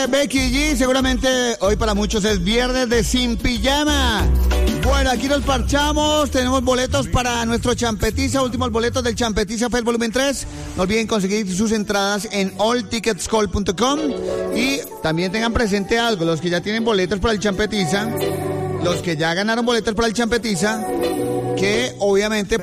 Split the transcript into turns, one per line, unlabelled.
Becky G. Seguramente hoy para muchos es viernes de Sin Pijama. Bueno, aquí nos parchamos. Tenemos boletos para nuestro Champetiza. Últimos boletos del Champetiza Fest Volumen 3. No olviden conseguir sus entradas en allticketscall.com. Y también tengan presente algo. Los que ya tienen boletos para el Champetiza, los que ya ganaron boletos para el Champetiza, que obviamente